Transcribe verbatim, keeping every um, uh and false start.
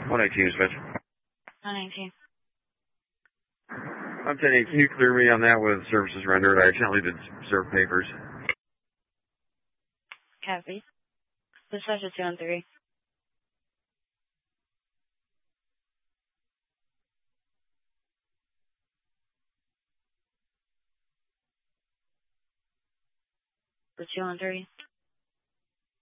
one nineteen is Mitch. one nineteen. I'm ten eight. Can you clear me on that with services rendered? I accidentally did serve papers. Copy. Dispatch is two one three. The two one three.